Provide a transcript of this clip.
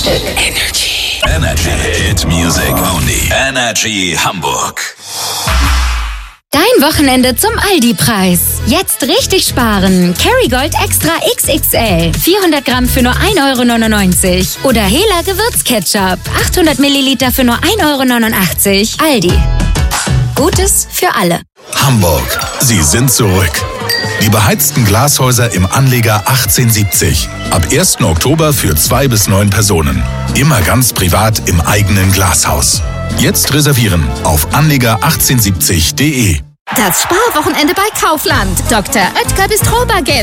Stück. Energy Hit Music Only. Energy Hamburg. Dein Wochenende zum Aldi-Preis. Jetzt richtig sparen. Kerrygold Extra XXL. 400 Gramm für nur 1,99 € Oder Hela Gewürzketchup. 800 Milliliter für nur 1,89 €. Aldi. Gutes für alle. Hamburg, sie sind zurück. Die beheizten Glashäuser im Anleger 1870. Ab 1. Oktober für 2 bis 9 Personen. Immer ganz privat im eigenen Glashaus. Jetzt reservieren auf anleger1870.de. Das Sparwochenende bei Kaufland. Dr. Oetker Bistro Baguette.